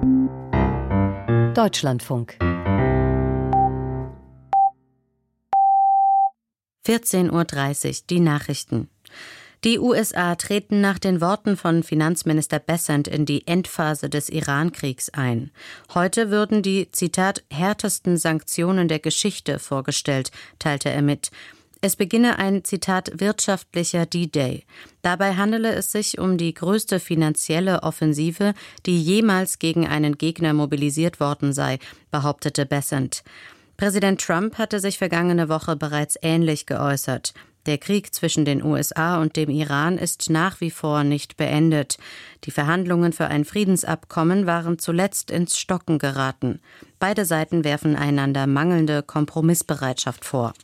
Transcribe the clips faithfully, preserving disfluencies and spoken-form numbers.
Deutschlandfunk. vierzehn Uhr dreißig, die Nachrichten. Die U S A treten nach den Worten von Finanzminister Bessent in die Endphase des Iran-Kriegs ein. Heute würden die, Zitat, härtesten Sanktionen der Geschichte vorgestellt, teilte er mit. Es beginne ein, Zitat, wirtschaftlicher D-Day. Dabei handele es sich um die größte finanzielle Offensive, die jemals gegen einen Gegner mobilisiert worden sei, behauptete Bessent. Präsident Trump hatte sich vergangene Woche bereits ähnlich geäußert. Der Krieg zwischen den U S A und dem Iran ist nach wie vor nicht beendet. Die Verhandlungen für ein Friedensabkommen waren zuletzt ins Stocken geraten. Beide Seiten werfen einander mangelnde Kompromissbereitschaft vor.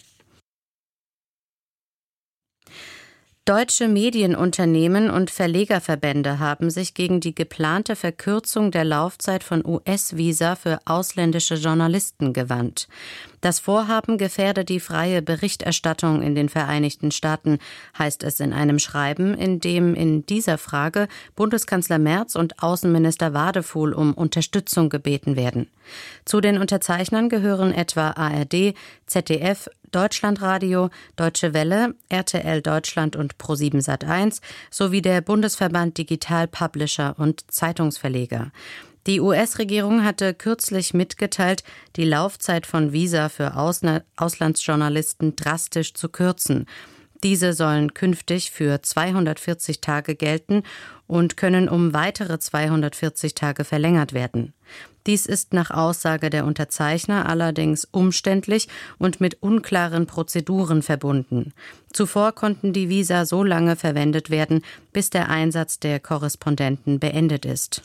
Deutsche Medienunternehmen und Verlegerverbände haben sich gegen die geplante Verkürzung der Laufzeit von U S-Visa für ausländische Journalisten gewandt. Das Vorhaben gefährde die freie Berichterstattung in den Vereinigten Staaten, heißt es in einem Schreiben, in dem in dieser Frage Bundeskanzler Merz und Außenminister Wadefuhl um Unterstützung gebeten werden. Zu den Unterzeichnern gehören etwa A R D, Z D F, Deutschlandradio, Deutsche Welle, R T L Deutschland und ProSieben Sat eins sowie der Bundesverband Digital Publisher und Zeitungsverleger. Die U S-Regierung hatte kürzlich mitgeteilt, die Laufzeit von Visa für Ausna- Auslandsjournalisten drastisch zu kürzen. Diese sollen künftig für zweihundertvierzig Tage gelten und können um weitere zweihundertvierzig Tage verlängert werden. Dies ist nach Aussage der Unterzeichner allerdings umständlich und mit unklaren Prozeduren verbunden. Zuvor konnten die Visa so lange verwendet werden, bis der Einsatz der Korrespondenten beendet ist.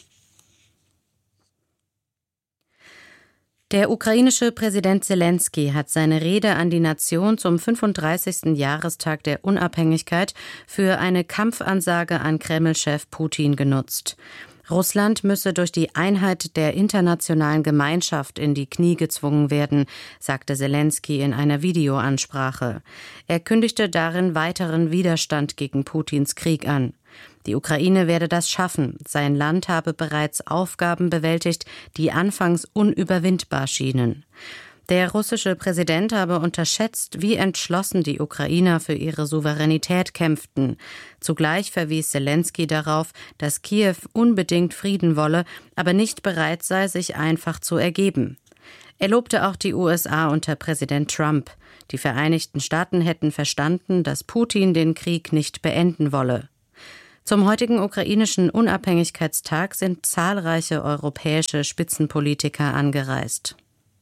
Der ukrainische Präsident Selenskyj hat seine Rede an die Nation zum fünfunddreißigsten Jahrestag der Unabhängigkeit für eine Kampfansage an Kreml-Chef Putin genutzt. Russland müsse durch die Einheit der internationalen Gemeinschaft in die Knie gezwungen werden, sagte Selenskyj in einer Videoansprache. Er kündigte darin weiteren Widerstand gegen Putins Krieg an. Die Ukraine werde das schaffen. Sein Land habe bereits Aufgaben bewältigt, die anfangs unüberwindbar schienen. Der russische Präsident habe unterschätzt, wie entschlossen die Ukrainer für ihre Souveränität kämpften. Zugleich verwies Selenskyj darauf, dass Kiew unbedingt Frieden wolle, aber nicht bereit sei, sich einfach zu ergeben. Er lobte auch die U S A unter Präsident Trump. Die Vereinigten Staaten hätten verstanden, dass Putin den Krieg nicht beenden wolle. Zum heutigen ukrainischen Unabhängigkeitstag sind zahlreiche europäische Spitzenpolitiker angereist.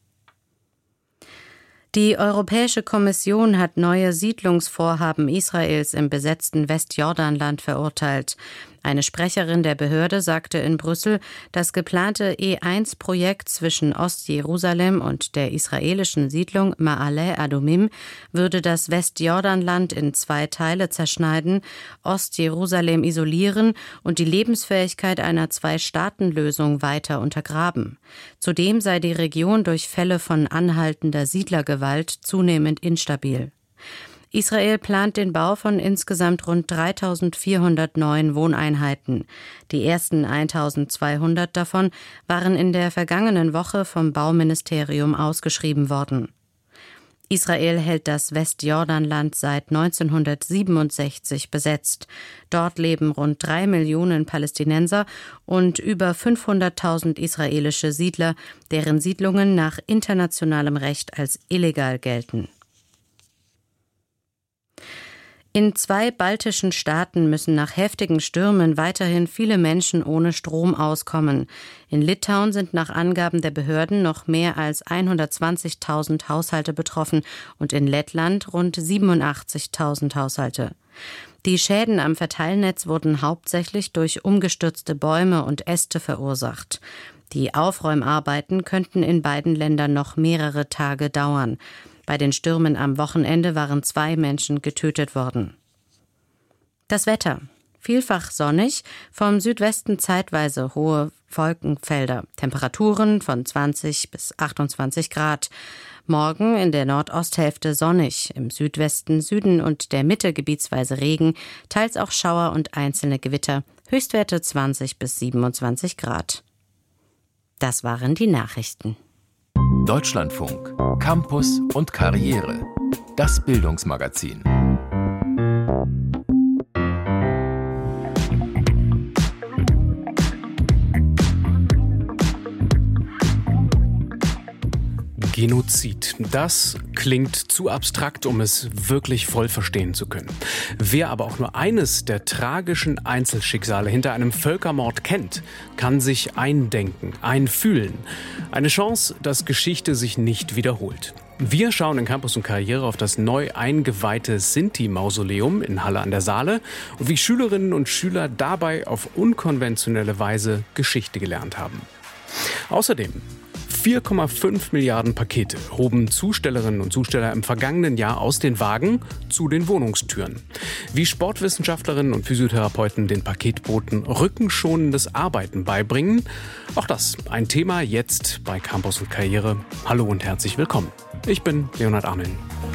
Die Europäische Kommission hat neue Siedlungsvorhaben Israels im besetzten Westjordanland verurteilt. Eine Sprecherin der Behörde sagte in Brüssel, das geplante E eins Projekt zwischen Ostjerusalem und der israelischen Siedlung Ma'ale Adumim würde das Westjordanland in zwei Teile zerschneiden, Ostjerusalem isolieren und die Lebensfähigkeit einer Zwei-Staaten-Lösung weiter untergraben. Zudem sei die Region durch Fälle von anhaltender Siedlergewalt zunehmend instabil. Israel plant den Bau von insgesamt rund dreitausendvierhundert neuen Wohneinheiten. Die ersten eintausendzweihundert davon waren in der vergangenen Woche vom Bauministerium ausgeschrieben worden. Israel hält das Westjordanland seit neunzehnhundertsiebenundsechzig besetzt. Dort leben rund drei Millionen Palästinenser und über fünfhunderttausend israelische Siedler, deren Siedlungen nach internationalem Recht als illegal gelten. In zwei baltischen Staaten müssen nach heftigen Stürmen weiterhin viele Menschen ohne Strom auskommen. In Litauen sind nach Angaben der Behörden noch mehr als hundertzwanzigtausend Haushalte betroffen und in Lettland rund siebenundachtzigtausend Haushalte. Die Schäden am Verteilnetz wurden hauptsächlich durch umgestürzte Bäume und Äste verursacht. Die Aufräumarbeiten könnten in beiden Ländern noch mehrere Tage dauern. Bei den Stürmen am Wochenende waren zwei Menschen getötet worden. Das Wetter. Vielfach sonnig, vom Südwesten zeitweise hohe Wolkenfelder. Temperaturen von zwanzig bis achtundzwanzig Grad. Morgen in der Nordosthälfte sonnig, im Südwesten, Süden und der Mitte gebietsweise Regen, teils auch Schauer und einzelne Gewitter. Höchstwerte zwanzig bis siebenundzwanzig Grad. Das waren die Nachrichten. Deutschlandfunk, Campus und Karriere. Das Bildungsmagazin. Genozid. Das klingt zu abstrakt, um es wirklich voll verstehen zu können. Wer aber auch nur eines der tragischen Einzelschicksale hinter einem Völkermord kennt, kann sich eindenken, einfühlen. Eine Chance, dass Geschichte sich nicht wiederholt. Wir schauen in Campus und Karriere auf das neu eingeweihte Sinti-Mausoleum in Halle an der Saale und wie Schülerinnen und Schüler dabei auf unkonventionelle Weise Geschichte gelernt haben. Außerdem vier Komma fünf Milliarden Pakete hoben Zustellerinnen und Zusteller im vergangenen Jahr aus den Wagen zu den Wohnungstüren. Wie Sportwissenschaftlerinnen und Physiotherapeuten den Paketboten rückenschonendes Arbeiten beibringen, auch das ein Thema jetzt bei Campus und Karriere. Hallo und herzlich willkommen. Ich bin Leonhard Ameln.